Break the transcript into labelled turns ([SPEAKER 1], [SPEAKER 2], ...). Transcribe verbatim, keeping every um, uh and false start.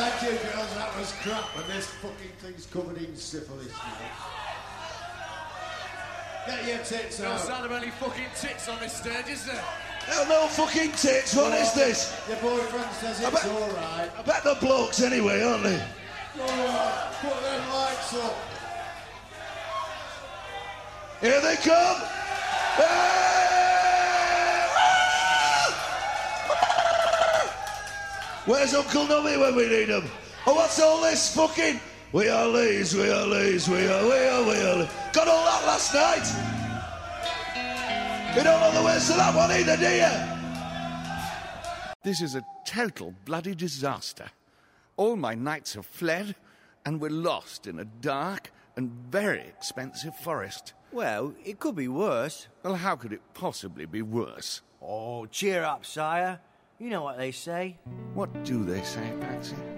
[SPEAKER 1] Thank you, girls, that was crap, and this fucking thing's covered in syphilis now. Get your tits
[SPEAKER 2] No
[SPEAKER 1] out.
[SPEAKER 2] sign of any fucking tits on this stage, is there?
[SPEAKER 3] No, no fucking tits, what
[SPEAKER 1] Well,
[SPEAKER 3] is this?
[SPEAKER 1] Your boyfriend says
[SPEAKER 3] I
[SPEAKER 1] it's
[SPEAKER 3] bet-
[SPEAKER 1] alright.
[SPEAKER 3] I bet the blokes anyway, aren't they?
[SPEAKER 1] Go on, put them lights up.
[SPEAKER 3] Here they come! Where's Uncle Nubby when we need him? Oh, what's all this fucking... We are Lees, we are Lees, we are, we are, we are Lees. Got all that last night? You don't know the words to that one either, do you?
[SPEAKER 4] This is a total bloody disaster. All my knights have fled, and we're lost in a dark and very expensive forest.
[SPEAKER 5] Well, it could be worse.
[SPEAKER 4] Well, how could it possibly be worse?
[SPEAKER 5] Oh, cheer up, sire. You know what they say.
[SPEAKER 4] What do they say, Patsy?